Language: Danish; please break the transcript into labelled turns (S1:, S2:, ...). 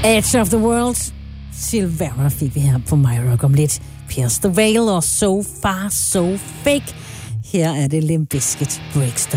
S1: Edge of the World. Silvera fik vi her på My Rock om lidt. Pierce the Veil og So Far So Fake. Her er det Limp Bizkit Breakstone.